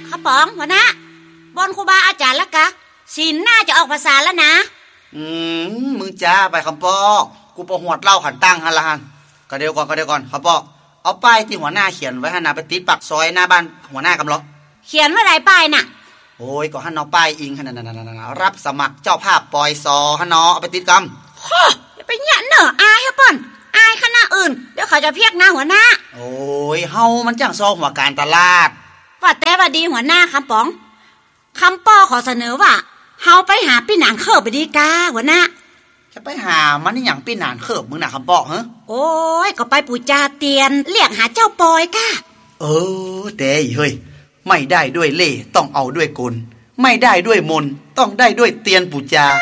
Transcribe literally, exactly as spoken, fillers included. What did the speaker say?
ข้าป๋องหัวหน้าบอนครูบาอาจารย์แล้วกะศีลน่าจะออกภาษาแล้วนะอืมมึงจ้าไปคำปอกกูประหวดเล่าขันตั้งฮันละฮันก็เดี๋ยวก่อนก็เดี๋ยวก่อนคำปอกเอาป้ายที่หัวหน้าเขียนไว้ให้นาไปติดปักซอยหน้าบ้านหัวหน้ากำลังเขียนว่าไรป้ายน่ะโอ้ยก็ฮันเอาป้ายอิงฮันนั่นๆรับสมัครเจ้าภาพปอยซอฮันเนาะเอาไปติดกำฮ่ออย่าไปหยันเนอะอายฮะป่อนอายคณะอื่นเดี๋ยวเขาจะเพียกหน้าหัวหน้าโอ้ยเฮามันจ้างซอหัวการตลาดว่าแต่ว่าดีหัวหน้าคำป๋องคำป้อขอเสนอว่าเฮาไปหาพี่หนานเคิบไปดีกาหัวหน้าจะไปหามันนี่อย่างพี่หนานเคิบมึงน่ะคำปอกฮะโอ้ยก็ไปปูจาเตียนเรียกหาเจ้าปอยก้าเออแต่เฮ้ยไม่ได้ด้วยเล่ต้องเอาด้วยกลไม่ได้ด้วยมนต้องได้ด้วยเตียนปูจา